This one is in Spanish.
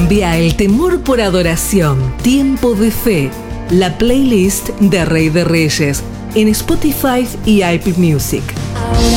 Cambia el temor por adoración. Tiempo de Fe. La playlist de Rey de Reyes en Spotify y Apple Music.